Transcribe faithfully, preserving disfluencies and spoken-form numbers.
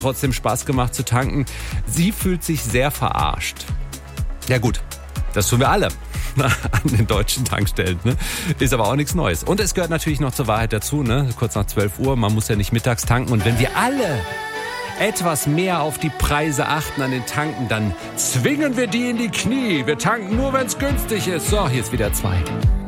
trotzdem Spaß gemacht zu tanken. Sie fühlt sich sehr verarscht. Ja gut, das tun wir alle an den deutschen Tankstellen. Ne? Ist aber auch nichts Neues. Und es gehört natürlich noch zur Wahrheit dazu, ne? Kurz nach zwölf Uhr, man muss ja nicht mittags tanken. Und wenn wir alle etwas mehr auf die Preise achten an den Tanken, dann zwingen wir die in die Knie. Wir tanken nur, wenn es günstig ist. So, hier ist wieder zwei.